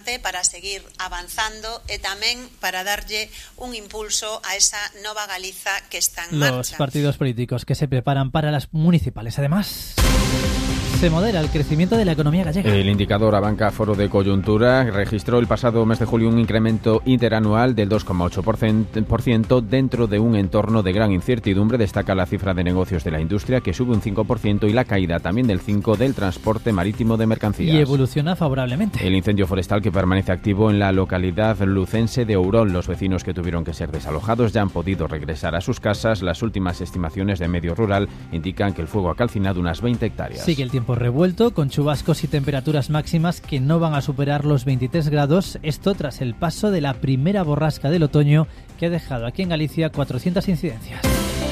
avance, para seguir avanzando e tamén para darlle un impulso a esa nova Galiza que está en marcha. Los partidos políticos que se preparan para las municipales, además, se modera el crecimiento de la economía gallega. El indicador Abanca Foro de Coyuntura registró el pasado mes de julio un incremento interanual del 2,8% dentro de un entorno de gran incertidumbre. Destaca la cifra de negocios de la industria, que sube un 5%, y la caída también del 5% del transporte marítimo de mercancías. Y evoluciona favorablemente. El incendio forestal que permanece activo en la localidad lucense de Ourol. Los vecinos que tuvieron que ser desalojados ya han podido regresar a sus casas. Las últimas estimaciones de Medio Rural indican que el fuego ha calcinado unas 20 hectáreas. Sigue el tiempo revuelto, con chubascos y temperaturas máximas que no van a superar los 23 grados. Esto tras el paso de la primera borrasca del otoño, que ha dejado aquí en Galicia 400 incidencias.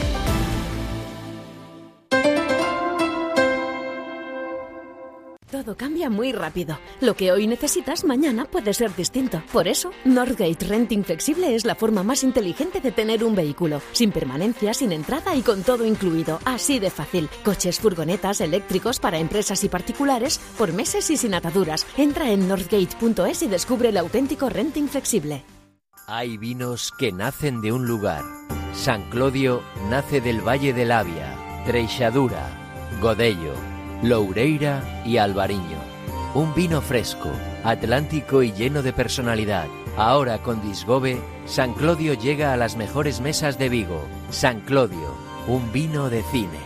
Todo cambia muy rápido. Lo que hoy necesitas, mañana puede ser distinto. Por eso, Northgate Renting Flexible es la forma más inteligente de tener un vehículo. Sin permanencia, sin entrada y con todo incluido. Así de fácil. Coches, furgonetas, eléctricos para empresas y particulares, por meses y sin ataduras. Entra en northgate.es y descubre el auténtico renting flexible. Hay vinos que nacen de un lugar. San Clodio nace del Valle del Avia, Treixadura, Godello, Loureira y Albariño. Un vino fresco, atlántico y lleno de personalidad. Ahora con Disgobe, San Clodio llega a las mejores mesas de Vigo. San Clodio, un vino de cine.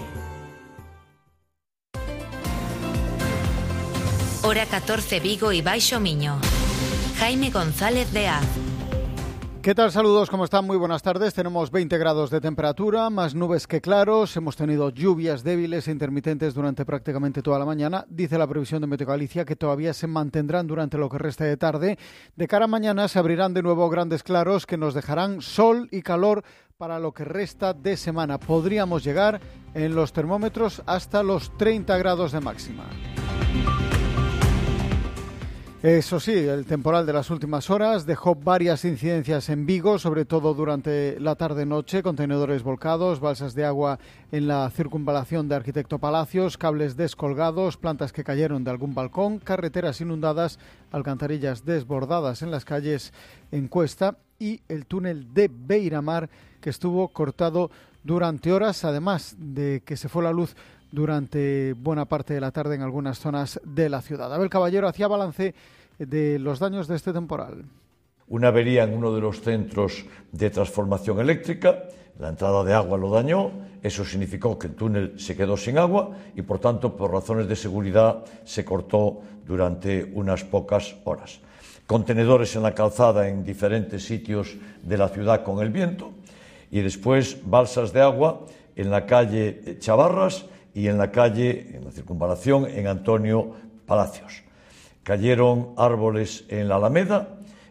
Hora 14 Vigo y Baixo Miño. Jaime González de Az. ¿Qué tal? Saludos, ¿cómo están? Muy buenas tardes. Tenemos 20 grados de temperatura, más nubes que claros. Hemos tenido lluvias débiles e intermitentes durante prácticamente toda la mañana. Dice la previsión de Meteo Galicia que todavía se mantendrán durante lo que resta de tarde. De cara a mañana se abrirán de nuevo grandes claros que nos dejarán sol y calor para lo que resta de semana. Podríamos llegar en los termómetros hasta los 30 grados de máxima. Eso sí, el temporal de las últimas horas dejó varias incidencias en Vigo, sobre todo durante la tarde-noche, contenedores volcados, balsas de agua en la circunvalación de Arquitecto Palacios, cables descolgados, plantas que cayeron de algún balcón, carreteras inundadas, alcantarillas desbordadas en las calles en Cuesta y el túnel de Beiramar, que estuvo cortado durante horas, además de que se fue la luz durante buena parte de la tarde en algunas zonas de la ciudad. Abel Caballero hacía balance de los daños de este temporal. Una avería en uno de los centros de transformación eléctrica, la entrada de agua lo dañó, eso significó que el túnel se quedó sin agua y por tanto por razones de seguridad se cortó durante unas pocas horas. Contenedores en la calzada en diferentes sitios de la ciudad con el viento y después balsas de agua en la calle Chavarras y en la calle, en la circunvalación, en Antonio Palacios. Cayeron árboles en la Alameda,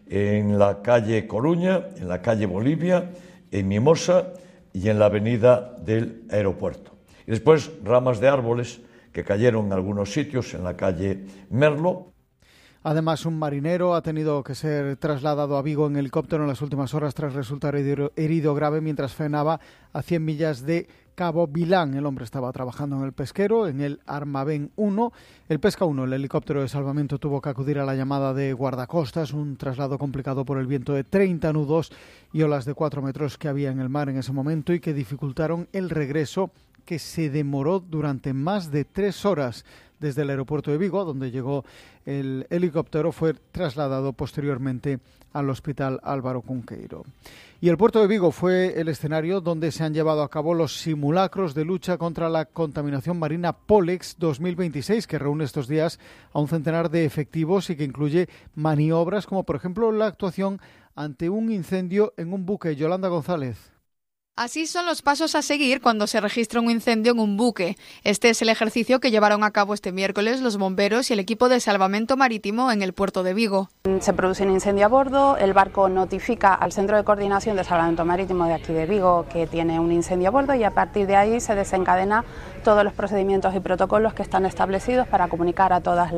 en la calle Coruña, en la calle Bolivia, en Mimosa y en la avenida del Aeropuerto. Y después ramas de árboles que cayeron en algunos sitios, en la calle Merlo. Además, un marinero ha tenido que ser trasladado a Vigo en helicóptero en las últimas horas tras resultar herido grave mientras frenaba a 100 millas de Cabo Vilán. El hombre estaba trabajando en el pesquero, en el Armavén 1. El Pesca 1, el helicóptero de salvamento, tuvo que acudir a la llamada de guardacostas, un traslado complicado por el viento de 30 nudos y olas de 4 metros que había en el mar en ese momento y que dificultaron el regreso, que se demoró durante más de 3 horas. Desde el aeropuerto de Vigo, donde llegó el helicóptero, fue trasladado posteriormente al Hospital Álvaro Cunqueiro. Y el puerto de Vigo fue el escenario donde se han llevado a cabo los simulacros de lucha contra la contaminación marina Polex 2026, que reúne estos días a un centenar de efectivos y que incluye maniobras como, por ejemplo, la actuación ante un incendio en un buque. Yolanda González. Así son los pasos a seguir cuando se registra un incendio en un buque. Este es el ejercicio que llevaron a cabo este miércoles los bomberos y el equipo de salvamento marítimo en el puerto de Vigo. Se produce un incendio a bordo, el barco notifica al Centro de Coordinación de Salvamento Marítimo de aquí de Vigo que tiene un incendio a bordo y a partir de ahí se desencadena todos los procedimientos y protocolos que están establecidos para comunicar a todos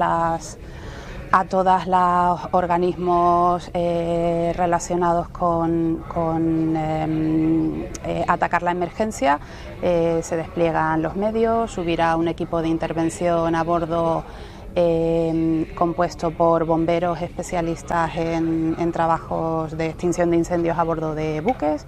los organismos relacionados con atacar la emergencia. Se despliegan los medios, subirá un equipo de intervención a bordo compuesto por bomberos especialistas en trabajos de extinción de incendios a bordo de buques.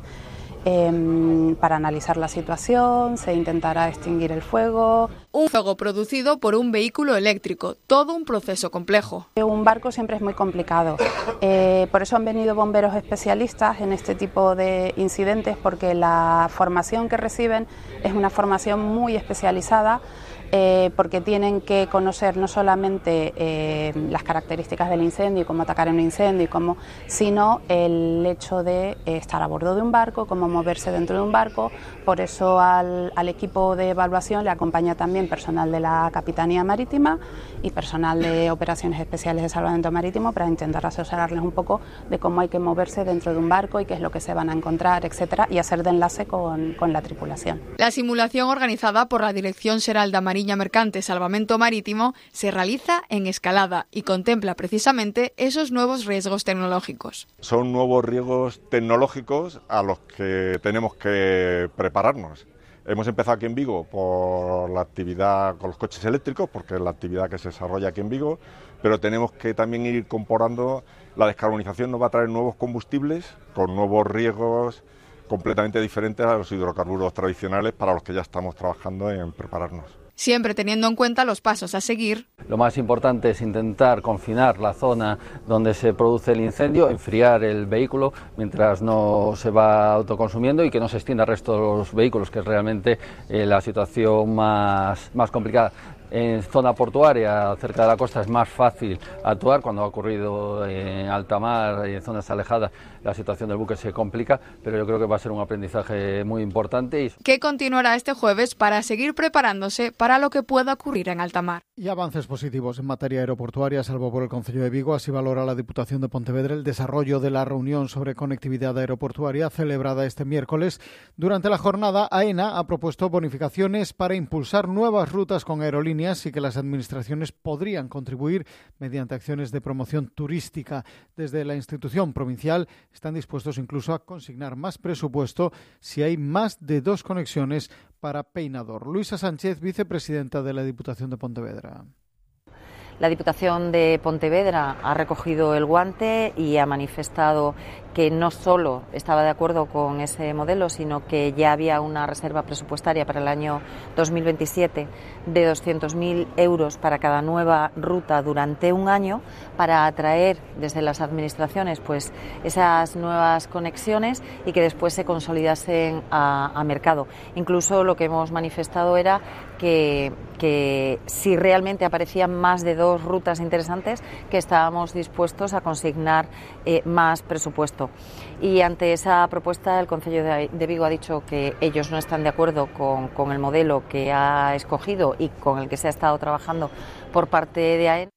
Para analizar la situación, se intentará extinguir el fuego. Un fuego producido por un vehículo eléctrico, todo un proceso complejo. Un barco siempre es muy complicado, por eso han venido bomberos especialistas en este tipo de incidentes, porque la formación que reciben es una formación muy especializada, porque tienen que conocer no solamente las características del incendio y cómo atacar en un incendio, sino el hecho de estar a bordo de un barco, cómo moverse dentro de un barco. Por eso al equipo de evaluación le acompaña también personal de la Capitanía Marítima y personal de Operaciones Especiales de Salvamento Marítimo, para intentar asesorarles un poco de cómo hay que moverse dentro de un barco y qué es lo que se van a encontrar, etcétera, y hacer de enlace con la tripulación. La simulación, organizada por la Dirección Xeral da Mariña Mercante Salvamento Marítimo, se realiza en escalada y contempla precisamente esos nuevos riesgos tecnológicos. Son nuevos riesgos tecnológicos a los que tenemos que prepararnos. Hemos empezado aquí en Vigo por la actividad con los coches eléctricos, porque es la actividad que se desarrolla aquí en Vigo, pero tenemos que también ir incorporando. La descarbonización nos va a traer nuevos combustibles con nuevos riesgos completamente diferentes a los hidrocarburos tradicionales, para los que ya estamos trabajando en prepararnos. Siempre teniendo en cuenta los pasos a seguir. Lo más importante es intentar confinar la zona donde se produce el incendio, enfriar el vehículo mientras no se va autoconsumiendo y que no se extienda al resto de los vehículos, que es realmente la situación más complicada. En zona portuaria, cerca de la costa, es más fácil actuar. Cuando ha ocurrido en alta mar y en zonas alejadas, la situación del buque se complica, pero yo creo que va a ser un aprendizaje muy importante. Que continuará este jueves para seguir preparándose para lo que pueda ocurrir en alta mar. Y avances positivos en materia aeroportuaria, salvo por el Concello de Vigo. Así valora la Diputación de Pontevedra el desarrollo de la reunión sobre conectividad aeroportuaria celebrada este miércoles. Durante la jornada, AENA ha propuesto bonificaciones para impulsar nuevas rutas con aerolíneas y que las administraciones podrían contribuir mediante acciones de promoción turística. Desde la institución provincial están dispuestos incluso a consignar más presupuesto si hay más de 2 conexiones para Peinador. Luisa Sánchez, vicepresidenta de la Diputación de Pontevedra. La Diputación de Pontevedra ha recogido el guante y ha manifestado que no solo estaba de acuerdo con ese modelo, sino que ya había una reserva presupuestaria para el año 2027 de 200.000 euros para cada nueva ruta durante un año, para atraer desde las administraciones pues esas nuevas conexiones y que después se consolidasen a mercado. Incluso lo que hemos manifestado era que si realmente aparecían más de 2 rutas interesantes, que estábamos dispuestos a consignar más presupuesto. Y ante esa propuesta, el Concello de Vigo ha dicho que ellos no están de acuerdo con el modelo que ha escogido y con el que se ha estado trabajando por parte de AENA.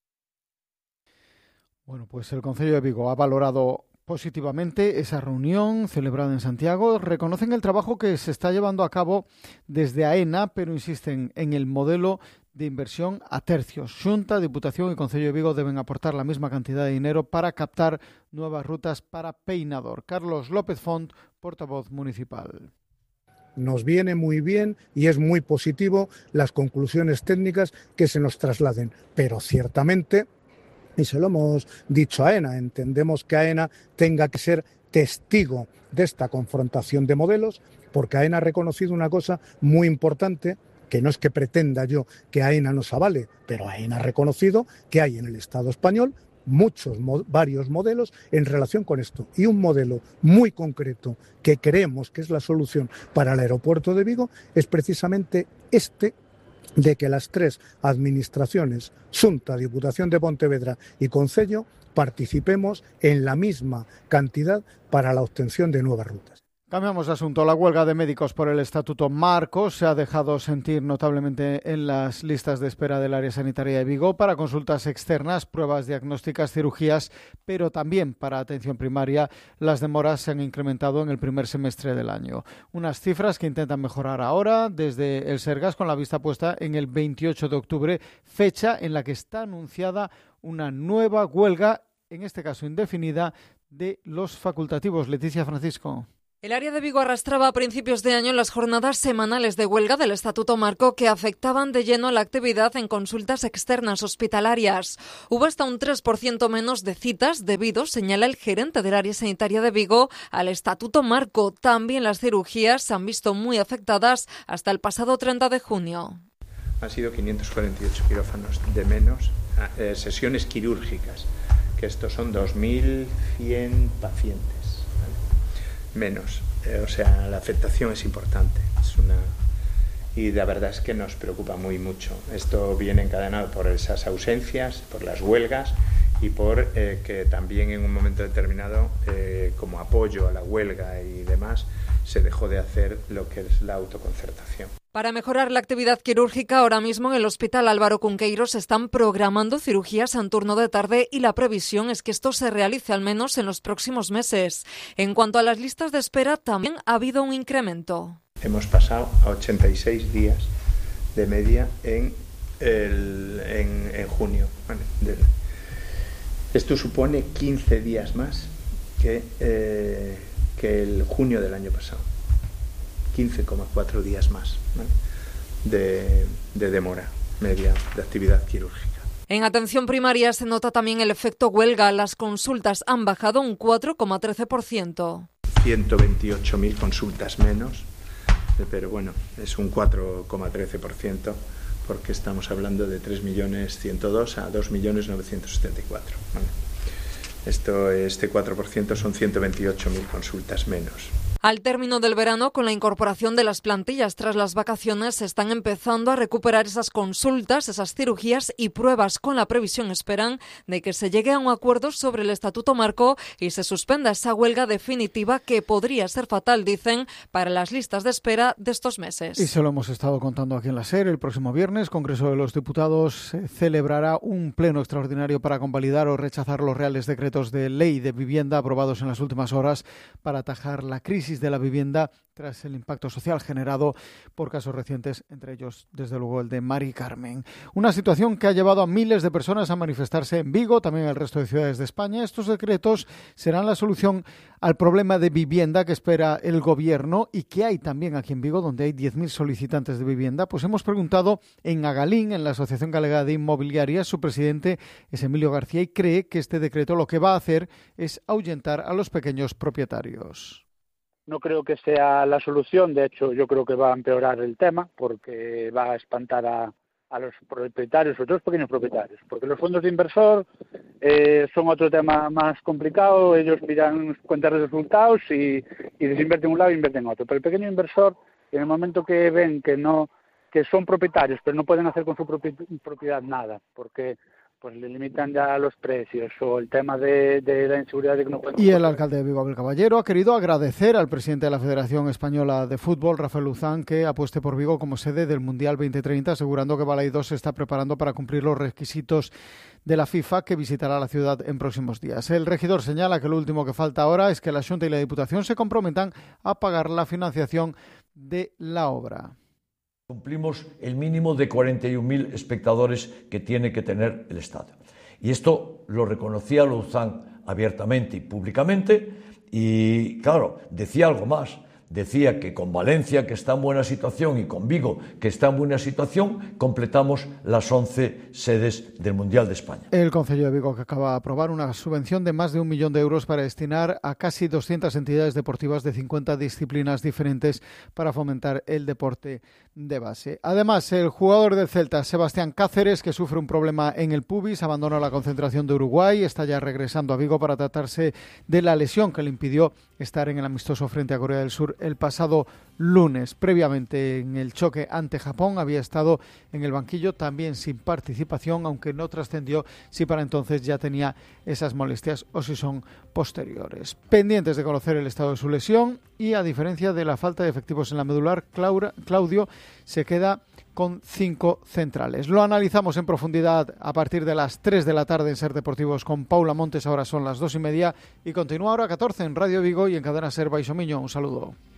Bueno, pues el Concello de Vigo ha valorado positivamente esa reunión celebrada en Santiago. Reconocen el trabajo que se está llevando a cabo desde AENA, pero insisten en el modelo de inversión a tercios. Xunta, Diputación y Concello de Vigo deben aportar la misma cantidad de dinero para captar nuevas rutas para Peinador. Carlos López Font, portavoz municipal. Nos viene muy bien y es muy positivo las conclusiones técnicas que se nos trasladen, pero ciertamente, y se lo hemos dicho a AENA, entendemos que AENA tenga que ser testigo de esta confrontación de modelos, porque AENA ha reconocido una cosa muy importante, que no es que pretenda yo que AENA nos avale, pero AENA ha reconocido que hay en el Estado español varios modelos en relación con esto. Y un modelo muy concreto que creemos que es la solución para el aeropuerto de Vigo es precisamente este, de que las 3 administraciones, Xunta, Diputación de Pontevedra y Concello, participemos en la misma cantidad para la obtención de nuevas rutas. Cambiamos de asunto. La huelga de médicos por el Estatuto Marco se ha dejado sentir notablemente en las listas de espera del área sanitaria de Vigo para consultas externas, pruebas diagnósticas, cirugías, pero también para atención primaria. Las demoras se han incrementado en el primer semestre del año. Unas cifras que intentan mejorar ahora desde el Sergas, con la vista puesta en el 28 de octubre, fecha en la que está anunciada una nueva huelga, en este caso indefinida, de los facultativos. Leticia Francisco. El área de Vigo arrastraba a principios de año las jornadas semanales de huelga del Estatuto Marco que afectaban de lleno a la actividad en consultas externas hospitalarias. Hubo hasta un 3% menos de citas debido, señala el gerente del área sanitaria de Vigo, al Estatuto Marco. También las cirugías se han visto muy afectadas hasta el pasado 30 de junio. Han sido 548 quirófanos de menos, sesiones quirúrgicas, que estos son 2.100 pacientes. Menos, o sea, la afectación es importante, y la verdad es que nos preocupa mucho. Esto viene encadenado por esas ausencias, por las huelgas y por que también en un momento determinado, como apoyo a la huelga y demás, se dejó de hacer lo que es la autoconcertación. Para mejorar la actividad quirúrgica, ahora mismo en el Hospital Álvaro Cunqueiro se están programando cirugías en turno de tarde y la previsión es que esto se realice al menos en los próximos meses. En cuanto a las listas de espera, también ha habido un incremento. Hemos pasado a 86 días de media en junio. Esto supone 15 días más que el junio del año pasado. 15,4 días más, ¿vale? de demora media de actividad quirúrgica. En atención primaria se nota también el efecto huelga. Las consultas han bajado un 4,13%. 128.000 consultas menos, pero bueno, es un 4,13%, porque estamos hablando de 3.102.000 a 2.974.000. ¿Vale? Este 4% son 128.000 consultas menos. Al término del verano, con la incorporación de las plantillas tras las vacaciones, se están empezando a recuperar esas consultas, esas cirugías y pruebas. Con la previsión, esperan, de que se llegue a un acuerdo sobre el Estatuto Marco y se suspenda esa huelga definitiva que podría ser fatal, dicen, para las listas de espera de estos meses. Y se lo hemos estado contando aquí en la SER. El próximo viernes, Congreso de los Diputados celebrará un pleno extraordinario para convalidar o rechazar los reales decretos de ley de vivienda aprobados en las últimas horas para atajar la crisis de la vivienda tras el impacto social generado por casos recientes, entre ellos, desde luego, el de Mari Carmen. Una situación que ha llevado a miles de personas a manifestarse en Vigo, también en el resto de ciudades de España. Estos decretos serán la solución al problema de vivienda que espera el Gobierno y que hay también aquí en Vigo, donde hay 10.000 solicitantes de vivienda. Pues hemos preguntado en Agalín, en la Asociación Galega de Inmobiliarias, su presidente es Emilio García, y cree que este decreto lo que va a hacer es ahuyentar a los pequeños propietarios. No creo que sea la solución, de hecho yo creo que va a empeorar el tema porque va a espantar a los propietarios, sobre todo los pequeños propietarios, porque los fondos de inversor son otro tema más complicado. Ellos miran cuentas de resultados y desinvierten un lado e invierten otro, pero el pequeño inversor, en el momento que ven que son propietarios pero no pueden hacer con su propiedad nada, porque pues le limitan ya los precios o el tema de la inseguridad de que no pueden... Y el alcalde de Vigo, Abel Caballero, ha querido agradecer al presidente de la Federación Española de Fútbol, Rafael Luzán, que apueste por Vigo como sede del Mundial 2030, asegurando que Balaidos se está preparando para cumplir los requisitos de la FIFA, que visitará la ciudad en próximos días. El regidor señala que lo último que falta ahora es que la Xunta y la Diputación se comprometan a pagar la financiación de la obra. Cumplimos el mínimo de 41.000 espectadores que tiene que tener el estadio. Y esto lo reconocía Luzán abiertamente y públicamente y, claro, decía algo más. Decía que con Valencia, que está en buena situación, y con Vigo, que está en buena situación, completamos las 11 sedes del Mundial de España. El Concello de Vigo, que acaba de aprobar una subvención de más de 1 millón de euros para destinar a casi 200 entidades deportivas de 50 disciplinas diferentes para fomentar el deporte de base. Además, el jugador del Celta, Sebastián Cáceres, que sufre un problema en el pubis, abandonó la concentración de Uruguay, está ya regresando a Vigo para tratarse de la lesión que le impidió estar en el amistoso frente a Corea del Sur el pasado lunes. Previamente, en el choque ante Japón, había estado en el banquillo, también sin participación, aunque no trascendió si para entonces ya tenía esas molestias o si son posteriores. Pendientes de conocer el estado de su lesión y, a diferencia de la falta de efectivos en la medular, Claudio se queda con 5 centrales. Lo analizamos en profundidad a partir de las 3 de la tarde en Ser Deportivos con Paula Montes. Ahora son las 2:30 y continúa ahora 14 en Radio Vigo y en Cadena Ser Baixo Miño. Un saludo.